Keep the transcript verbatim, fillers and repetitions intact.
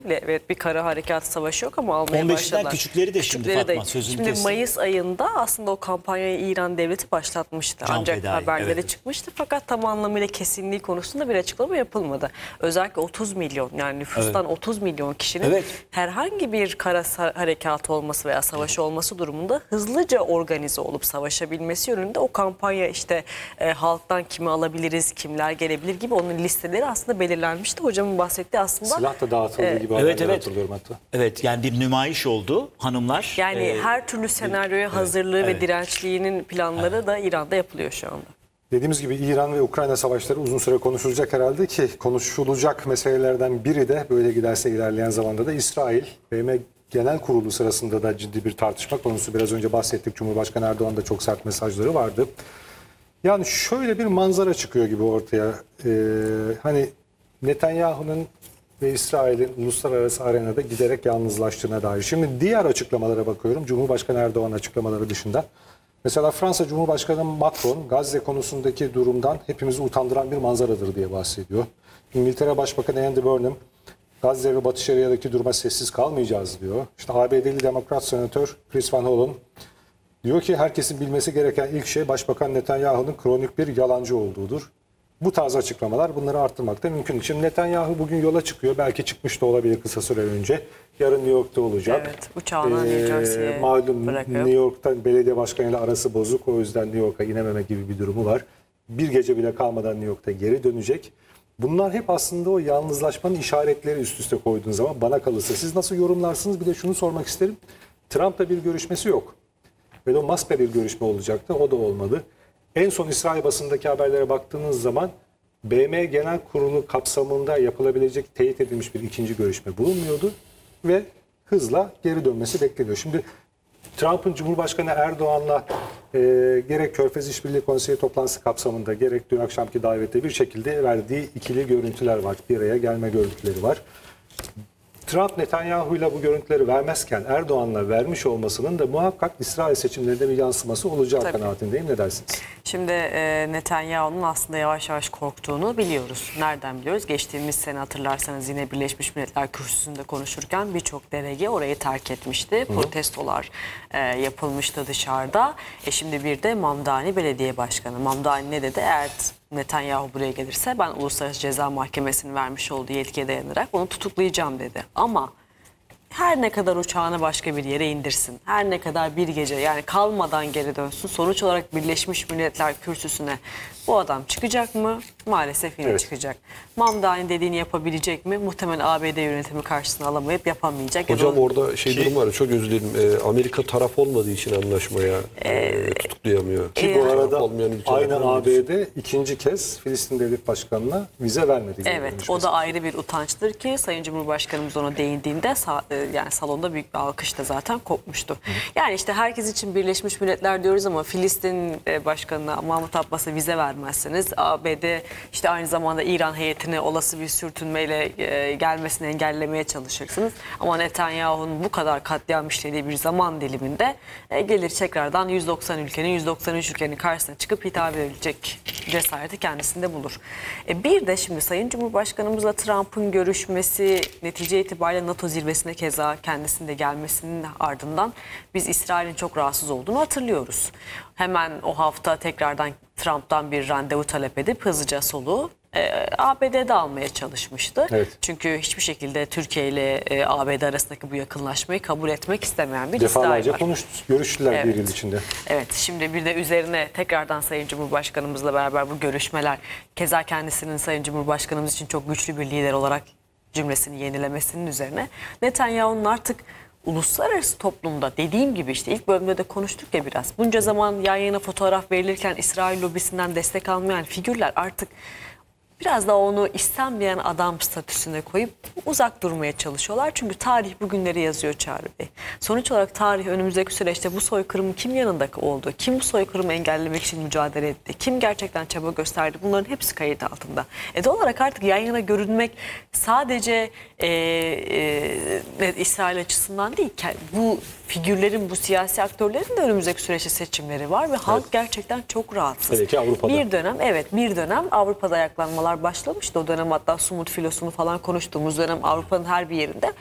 Evet, bir kara harekat savaşı yok ama almaya on beşinden başladılar. küçükleri de şimdi Küçükleri de. Fatma, sözünü Şimdi kestim. Mayıs ayında aslında o kampanyayı İran devleti başlatmıştı. Can Ancak fedai, haberleri evet. çıkmıştı fakat tam anlamıyla kesinliği konusunda bir açıklama yapılmadı. Özellikle otuz milyon, yani nüfustan Evet. otuz milyon kişinin Evet. herhangi bir kara harekat olması veya savaş olması durumunda hızlıca organize olup savaşabilmesi yönünde o kampanya işte e, halktan kimi alabiliriz, kimler gelebilir gibi onun listeleri aslında belirlenmişti. Hocamın bahsettiği aslında Silah da dağıtıldığı e, gibi Evet, haberler evet. hatırlıyorum hatta. Evet, yani bir nümayiş oldu hanımlar. yani Ee, her türlü senaryoya hazırlığı evet. ve dirençliğinin planları da İran'da yapılıyor şu anda. Dediğimiz gibi İran ve Ukrayna savaşları uzun süre konuşulacak herhalde ki konuşulacak meselelerden biri de böyle giderse ilerleyen zamanda da İsrail. B M Genel Kurulu sırasında da ciddi bir tartışma konusu. Biraz önce bahsettik. Cumhurbaşkanı Erdoğan da çok sert mesajları vardı. Yani şöyle bir manzara çıkıyor gibi ortaya. Ee, hani Netanyahu'nun ve İsrail'in uluslararası arenada giderek yalnızlaştığına dair. Şimdi diğer açıklamalara bakıyorum. Cumhurbaşkanı Erdoğan açıklamaları dışında. Mesela Fransa Cumhurbaşkanı Macron Gazze konusundaki durumdan hepimizi utandıran bir manzaradır diye bahsediyor. İngiltere Başbakanı Andy Burnham Gazze ve Batı Şeria'daki duruma sessiz kalmayacağız diyor. İşte A B D'li Demokrat Senatör Chris Van Hollen diyor ki herkesin bilmesi gereken ilk şey Başbakan Netanyahu'nun kronik bir yalancı olduğudur. Bu tarz açıklamalar bunları arttırmakta mümkün. Şimdi Netanyahu bugün yola çıkıyor. Belki çıkmış da olabilir kısa süre önce. Yarın New York'ta olacak. Evet, uçağına New Jersey'ye malum bırakıyor. New York'ta belediye başkanıyla arası bozuk. O yüzden New York'a inememe gibi bir durumu var. Bir gece bile kalmadan New York'ta geri dönecek. Bunlar hep aslında o yalnızlaşmanın işaretleri üst üste koyduğun zaman bana kalırsa. Siz nasıl yorumlarsınız? Bir de şunu sormak isterim. Trump'la bir görüşmesi yok. Ve o Musk'la bir görüşme olacaktı. O da olmadı. En son İsrail basındaki haberlere baktığınız zaman B M Genel Kurulu kapsamında yapılabilecek teyit edilmiş bir ikinci görüşme bulunmuyordu. Ve hızla geri dönmesi bekleniyor. Şimdi Trump'ın Cumhurbaşkanı Erdoğan'la e, gerek Körfez İşbirliği Konseyi toplantısı kapsamında gerek dün akşamki davette bir şekilde verdiği ikili görüntüler var. Bir araya gelme görüntüleri var. Trump Netanyahu'yla bu görüntüleri vermezken Erdoğan'la vermiş olmasının da muhakkak İsrail seçimlerinde bir yansıması olacağı Tabii. kanaatindeyim. Ne dersiniz? Şimdi e, Netanyahu'nun aslında yavaş yavaş korktuğunu biliyoruz. Nereden biliyoruz? Geçtiğimiz sene hatırlarsanız yine Birleşmiş Milletler Kürsüsü'nde konuşurken birçok delege orayı terk etmişti. Hı. Protestolar e, yapılmıştı dışarıda. E şimdi bir de Mamdani Belediye Başkanı. Mamdani ne dedi? Eğer Netanyahu buraya gelirse ben Uluslararası Ceza Mahkemesi'nin vermiş olduğu yetkiye dayanarak onu tutuklayacağım dedi. Ama her ne kadar uçağını başka bir yere indirsin, her ne kadar bir gece yani kalmadan geri dönsün, sonuç olarak Birleşmiş Milletler Kürsüsü'ne bu adam çıkacak mı? Maalesef yine Evet. çıkacak. Mamdani dediğini yapabilecek mi? Muhtemelen A B D yönetimi karşısına alamayıp yapamayacak. Hocam ya da... orada şey durum var. Çok özür dilerim. Ee, Amerika taraf olmadığı için anlaşmaya e, tutuklayamıyor. Ki bu Taraf arada olmayan ülkeler aynı olmadığı A B için. D ikinci kez Filistin Devlet Başkanı'na vize vermedi. Evet, o da ayrı bir utançtır ki Sayın Cumhurbaşkanımız ona değindiğinde sa- yani salonda büyük bir alkışla zaten kopmuştu. Hı. Yani işte herkes için Birleşmiş Milletler diyoruz ama Filistin Başkanı'na Mahmut Abbas'a vize vermezseniz A B D işte aynı zamanda İran heyetine olası bir sürtünmeyle e, gelmesini engellemeye çalışırsınız. Ama Netanyahu'nun bu kadar katliam işlediği bir zaman diliminde e, gelir tekrardan yüz doksan ülkenin yüz doksan üç ülkenin karşısına çıkıp hitap edilecek cesareti kendisinde bulur. E, bir de şimdi Sayın Cumhurbaşkanımızla Trump'ın görüşmesi netice itibariyle NATO zirvesine keza kendisinde gelmesinin ardından biz İsrail'in çok rahatsız olduğunu hatırlıyoruz. Hemen o hafta tekrardan Trump'tan bir randevu talep edip hızlıca soluğu e, A B D'de almaya çalışmıştı. Evet. Çünkü hiçbir şekilde Türkiye ile e, A B D arasındaki bu yakınlaşmayı kabul etmek istemeyen bir Defalarca İsrail var. konuştu, görüştüler Evet. bir yıl içinde. Evet, şimdi bir de üzerine tekrardan Sayın Cumhurbaşkanımızla beraber bu görüşmeler, keza kendisinin Sayın Cumhurbaşkanımız için çok güçlü bir lider olarak cümlesini yenilemesinin üzerine Netanyahu'nun artık uluslararası toplumda dediğim gibi işte ilk bölümde de konuştuk ya biraz. Bunca zaman yan yana fotoğraf verilirken İsrail lobisinden destek almayan figürler artık biraz da onu istenmeyen adam statüsüne koyup uzak durmaya çalışıyorlar. Çünkü tarih bugünleri yazıyor Çağrı Bey. Sonuç olarak tarih önümüzdeki süreçte bu soykırımın kim yanında oldu? Kim bu soykırımı engellemek için mücadele etti? Kim gerçekten çaba gösterdi? Bunların hepsi kayıt altında. E doğal olarak artık yan yana görünmek sadece e, e, Evet, İsrail açısından değil. Bu figürlerin, bu siyasi aktörlerin de önümüzdeki süreçte seçimleri var ve halk gerçekten çok rahatsız. Hele ki Avrupa'da. Bir dönem evet bir dönem Avrupa'da ayaklanmalar başlamıştı. O dönem hatta Sumut filosunu falan konuştuğumuz dönem Avrupa'nın her bir yerinde